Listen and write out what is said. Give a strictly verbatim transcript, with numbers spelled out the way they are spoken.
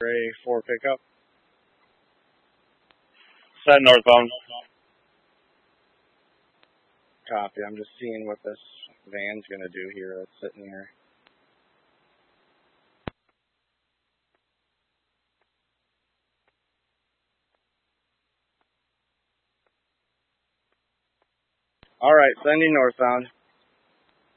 Gray four pickup. Set northbound. Copy. I'm just seeing what this van's going to do here that's sitting here. All right, sending northbound.